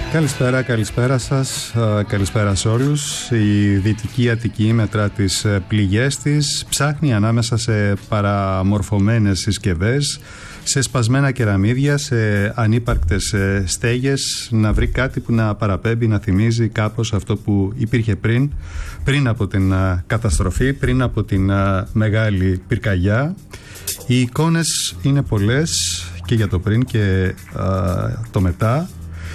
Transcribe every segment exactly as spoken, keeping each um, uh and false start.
Καλησπέρα, καλησπέρα σας, καλησπέρα σε όλους. Η Δυτική Αττική μετρά τις πληγές της ψάχνει ανάμεσα σε παραμορφωμένες συσκευές, σε σπασμένα κεραμίδια, σε ανύπαρκτες στέγες, να βρει κάτι που να παραπέμπει, να θυμίζει κάπως αυτό που υπήρχε πριν, πριν από την καταστροφή, πριν από την μεγάλη πυρκαγιά. Οι εικόνες είναι πολλές και για το πριν και α, το μετά.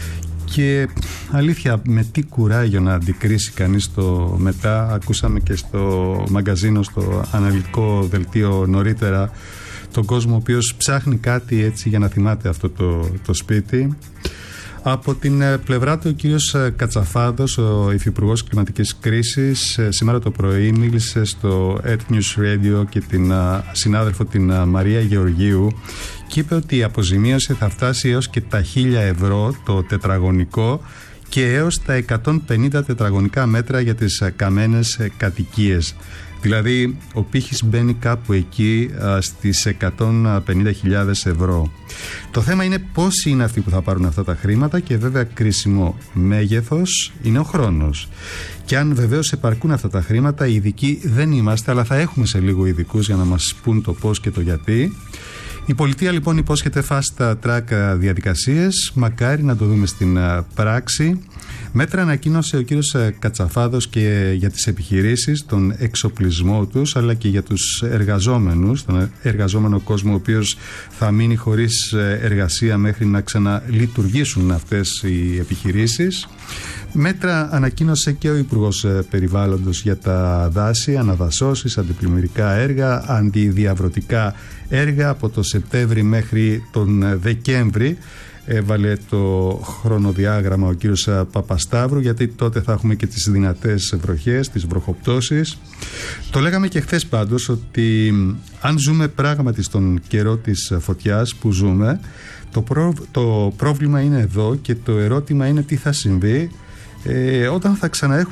Και αλήθεια, με τι κουράγιο να αντικρίσει κανείς το μετά. Ακούσαμε και στο μαγκαζίνο, στο αναλυτικό δελτίο νωρίτερα, τον κόσμο ο οποίος ψάχνει κάτι έτσι για να θυμάται αυτό το, το σπίτι. Από την πλευρά του ο κύριος Κατσαφάδος, ο υφυπουργός κλιματικής κρίσης, σήμερα το πρωί μίλησε στο Ed News Radio και την συνάδελφο την Μαρία Γεωργίου και είπε ότι η αποζημίωση θα φτάσει έως και τα χίλια ευρώ το τετραγωνικό και έως τα εκατόν πενήντα τετραγωνικά μέτρα για τις καμένες κατοικίες. Δηλαδή ο πύχης μπαίνει κάπου εκεί α, στις εκατόν πενήντα χιλιάδες ευρώ. Το θέμα είναι πόσοι είναι αυτοί που θα πάρουν αυτά τα χρήματα και βέβαια κρίσιμο μέγεθος είναι ο χρόνος. Και αν βεβαίως επαρκούν αυτά τα χρήματα, οι ειδικοί δεν είμαστε, αλλά θα έχουμε σε λίγο ειδικούς για να μας πούν το πώς και το γιατί. Η πολιτεία λοιπόν υπόσχεται fast track διαδικασίες, μακάρι να το δούμε στην πράξη. Μέτρα ανακοίνωσε ο κύριος Κατσαφάδος και για τις επιχειρήσεις, τον εξοπλισμό τους, αλλά και για τους εργαζόμενους, τον εργαζόμενο κόσμο ο οποίος θα μείνει χωρίς εργασία μέχρι να ξαναλειτουργήσουν αυτές οι επιχειρήσεις. Μέτρα ανακοίνωσε και ο Υπουργός Περιβάλλοντος για τα δάση, αναδασώσεις, αντιπλημμυρικά έργα, αντιδιαβρωτικά έργα από το Σεπτέμβρη μέχρι τον Δεκέμβρη. Έβαλε το χρονοδιάγραμμα ο κύριος Παπασταύρου, γιατί τότε θα έχουμε και τις δυνατές βροχές, τις βροχοπτώσεις. Το λέγαμε και χθες πάντως ότι αν ζούμε πράγματι στον καιρό της φωτιάς που ζούμε, το, προ... το πρόβλημα είναι εδώ και το ερώτημα είναι τι θα συμβεί ε, όταν θα ξαναέχουμε